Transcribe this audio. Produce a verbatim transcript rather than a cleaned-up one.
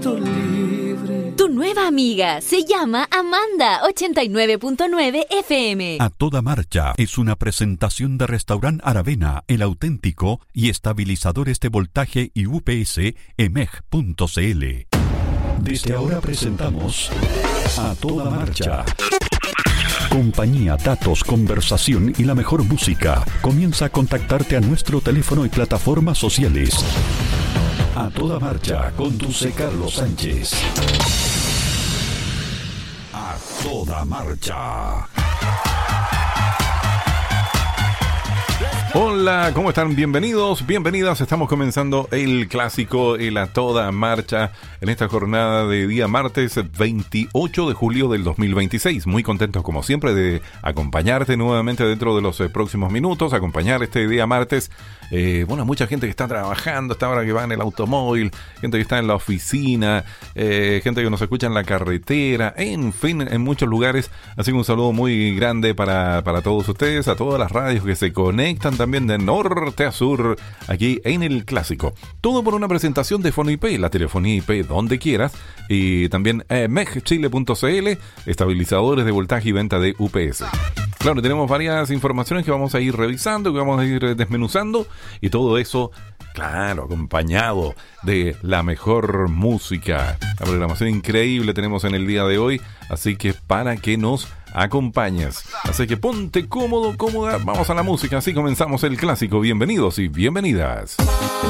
Libre. Tu nueva amiga se llama Amanda, ochenta y nueve punto nueve F M. A Toda Marcha es una presentación de Restaurant Aravena, El Auténtico y estabilizadores de voltaje y U P S E M E G punto C L. Desde ahora presentamos A Toda Marcha. Compañía, datos, conversación y la mejor música. Comienza a contactarte a nuestro teléfono y plataformas sociales. A Toda Marcha, conduce Carlos Sánchez. A Toda Marcha. Hola, ¿cómo están? Bienvenidos, bienvenidas. Estamos comenzando el clásico, el A Toda Marcha, en esta jornada de día martes veintiocho de julio del dos mil veintiséis. Muy contentos, como siempre, de acompañarte nuevamente dentro de los eh, próximos minutos, acompañar este día martes. Eh, bueno, mucha gente que está trabajando, hasta ahora que va en el automóvil, gente que está en la oficina, eh, gente que nos escucha en la carretera, en fin, en muchos lugares. Así que un saludo muy grande para, para todos ustedes, a todas las radios que se conectan también de norte a sur, aquí en el clásico. Todo por una presentación de Fono I P, la telefonía I P donde quieras, y también eh, M E G Chile punto C L, estabilizadores de voltaje y venta de U P S. Claro, tenemos varias informaciones que vamos a ir revisando, que vamos a ir desmenuzando, y todo eso, claro, acompañado de la mejor música. La programación increíble tenemos en el día de hoy, así que para que nos acompañes. Así que ponte cómodo, cómoda, vamos a la música, así comenzamos el clásico. Bienvenidos y bienvenidas.